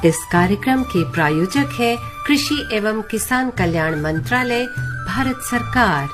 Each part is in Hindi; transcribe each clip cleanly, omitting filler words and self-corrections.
इस कार्यक्रम के प्रायोजक है कृषि एवं किसान कल्याण मंत्रालय, भारत सरकार।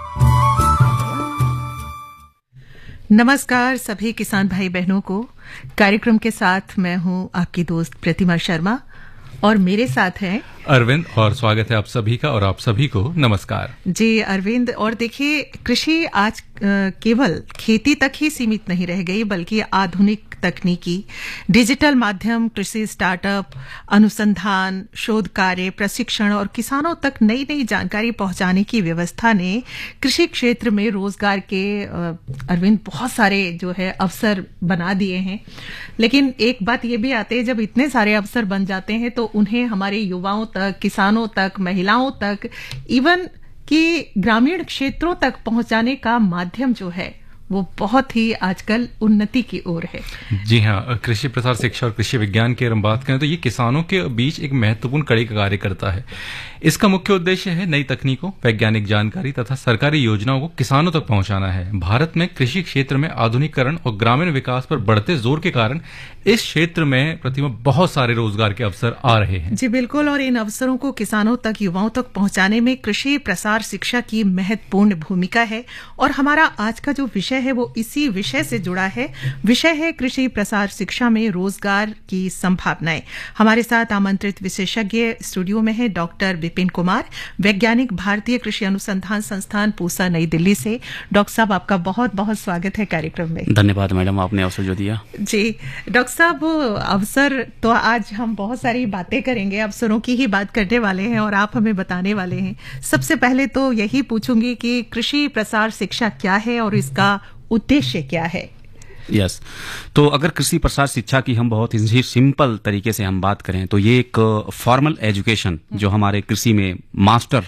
नमस्कार सभी किसान भाई बहनों को। कार्यक्रम के साथ मैं हूं आपकी दोस्त प्रतिमा शर्मा और मेरे साथ हैं अरविंद, और स्वागत है आप सभी का। और आप सभी को नमस्कार जी अरविंद। और देखिए, कृषि आज केवल खेती तक ही सीमित नहीं रह गई, बल्कि आधुनिक तकनीकी, डिजिटल माध्यम, कृषि स्टार्टअप, अनुसंधान, शोध कार्य, प्रशिक्षण और किसानों तक नई नई जानकारी पहुंचाने की व्यवस्था ने कृषि क्षेत्र में रोजगार के अरविंद बहुत सारे जो है अवसर बना दिए हैं। लेकिन एक बात ये भी आती है, जब इतने सारे अवसर बन जाते हैं तो उन्हें हमारे युवाओं तक, किसानों तक, महिलाओं तक, इवन कि ग्रामीण क्षेत्रों तक पहुंचाने का माध्यम जो है वो बहुत ही आजकल उन्नति की ओर है। जी हाँ, कृषि प्रसार शिक्षा और कृषि विज्ञान की अगर हम बात करें तो ये किसानों के बीच एक महत्वपूर्ण कड़ी का कार्य करता है। इसका मुख्य उद्देश्य है नई तकनीकों, वैज्ञानिक जानकारी तथा सरकारी योजनाओं को किसानों तक पहुंचाना है। भारत में कृषि क्षेत्र में आधुनिकीकरण और ग्रामीण विकास पर बढ़ते जोर के कारण इस क्षेत्र में प्रतिमा बहुत सारे रोजगार के अवसर आ रहे हैं। जी बिल्कुल, और इन अवसरों को किसानों तक, युवाओं तक पहुंचाने में कृषि प्रसार शिक्षा की महत्वपूर्ण भूमिका है। और हमारा आज का जो विषय है वो इसी विषय से जुड़ा है। विषय है कृषि प्रसार शिक्षा में रोजगार की संभावनाएं। हमारे साथ आमंत्रित विशेषज्ञ स्टूडियो में है डॉक्टर विपिन कुमार, वैज्ञानिक, भारतीय कृषि अनुसंधान संस्थान, पूसा, नई दिल्ली से। डॉक्टर साहब, आपका बहुत बहुत स्वागत है कार्यक्रम में। धन्यवाद मैडम, आपने अवसर जो दिया। जी डॉक्टर साहब, अवसर तो आज हम बहुत सारी बातें करेंगे, अवसरों की ही बात करने वाले हैं और आप हमें बताने वाले हैं। सबसे पहले तो यही पूछूंगी कि कृषि प्रसार शिक्षा क्या है और इसका उद्देश्य क्या है? यस, तो अगर कृषि प्रसार शिक्षा की हम बहुत ही सिंपल तरीके से हम बात करें तो ये एक फॉर्मल एजुकेशन जो हमारे कृषि में मास्टर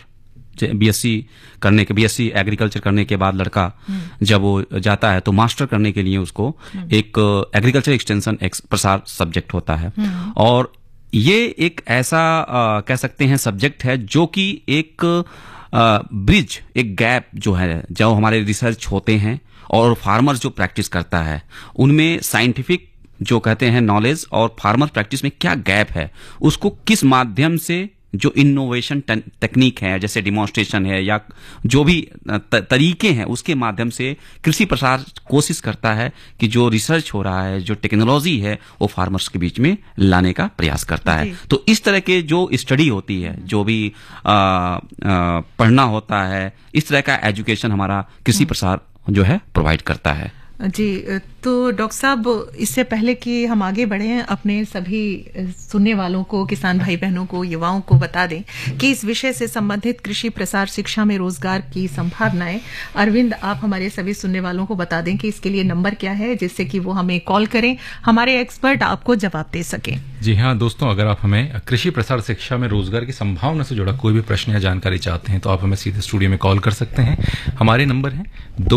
बीएससी एग्रीकल्चर करने के बाद लड़का जब वो जाता है तो मास्टर करने के लिए उसको एक एग्रीकल्चर एक्सटेंशन प्रसार सब्जेक्ट होता है। और ये एक ऐसा कह सकते हैं सब्जेक्ट है जो कि एक ब्रिज, एक गैप जो है, जो हमारे रिसर्च होते हैं और फार्मर्स जो प्रैक्टिस करता है उनमें साइंटिफिक जो कहते हैं नॉलेज और फार्मर प्रैक्टिस में क्या गैप है, उसको किस माध्यम से जो इनोवेशन टेक्निक है, जैसे डिमॉन्स्ट्रेशन है या जो भी तरीके हैं, उसके माध्यम से कृषि प्रसार कोशिश करता है कि जो रिसर्च हो रहा है, जो टेक्नोलॉजी है, वो फार्मर्स के बीच में लाने का प्रयास करता है। तो इस तरह के जो स्टडी होती है, जो भी पढ़ना होता है, इस तरह का एजुकेशन हमारा कृषि प्रसार जो है प्रोवाइड करता है। जी, तो डॉक्टर साहब, इससे पहले कि हम आगे बढ़े, अपने सभी सुनने वालों को, किसान भाई बहनों को, युवाओं को बता दें कि इस विषय से संबंधित कृषि प्रसार शिक्षा में रोजगार की संभावनाएं। अरविंद, आप हमारे सभी सुनने वालों को बता दें कि इसके लिए नंबर क्या है जिससे कि वो हमें कॉल करें, हमारे एक्सपर्ट आपको जवाब दे सकें। जी हाँ दोस्तों, अगर आप हमें कृषि प्रसार शिक्षा में रोजगार की संभावना से जुड़ा कोई भी प्रश्न या जानकारी चाहते हैं तो आप हमें सीधे स्टूडियो में कॉल कर सकते हैं। हमारे नंबर है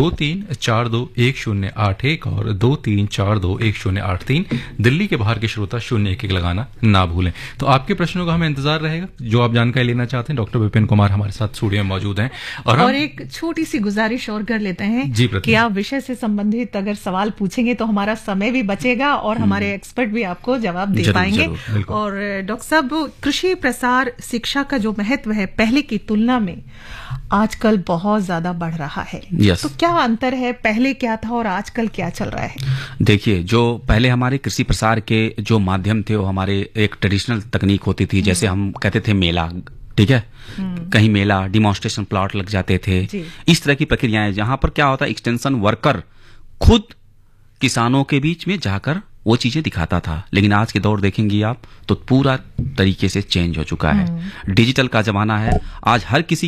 23421081 और 23421083। दिल्ली के बाहर के श्रोता 01 लगाना ना भूलें। तो आपके प्रश्नों का हमें इंतजार रहेगा, जो आप जानकारी लेना चाहते हैं। डॉक्टर विपिन कुमार हमारे साथ स्टूडियो में मौजूद हैं। और एक छोटी सी गुजारिश और कर लेते हैं जी कि आप विषय से संबंधित अगर सवाल पूछेंगे तो हमारा समय भी बचेगा और हमारे एक्सपर्ट भी आपको जवाब दे पाएंगे। और डॉक्टर साहब, कृषि प्रसार शिक्षा का जो महत्व है पहले की तुलना में आजकल बहुत ज्यादा बढ़ रहा है। तो क्या अंतर है, पहले क्या था और आजकल क्या चल रहा है? देखिए, जो पहले हमारे कृषि प्रसार के जो माध्यम थे वो हमारे एक ट्रेडिशनल तकनीक होती थी, जैसे हम कहते थे मेला, ठीक है, कहीं मेला, डिमॉन्स्ट्रेशन प्लॉट लग जाते थे, इस तरह की प्रक्रियाएं, जहां पर क्या होता है, एक्सटेंशन वर्कर खुद किसानों के बीच में जाकर वो चीजें दिखाता था। लेकिन आज के दौर देखेंगी आप तो पूरा तरीके से चेंज हो चुका है। डिजिटल का जमाना है, आज हर किसी